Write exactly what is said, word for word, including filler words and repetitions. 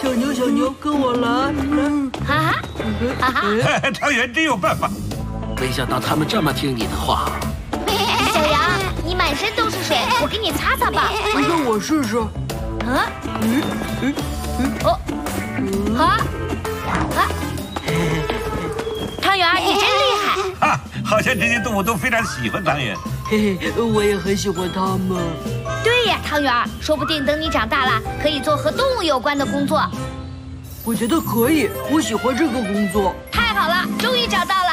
小牛，小牛，跟我来，来！ 哈哈，哈哈！ 汤圆真有办法。 没想到他们这么听你的话。 小羊，你满身都是水，我给你擦擦吧。 让我试试。 啊？嗯嗯嗯哦，啊啊！汤圆，你真厉害！ 啊，好像这些动物都非常喜欢汤圆。 嘿嘿，我也很喜欢它们。 对呀，汤圆，说不定等你长大了，可以做和动物有关的工作。 我觉得可以，我喜欢这个工作。 太好了，终于找到了。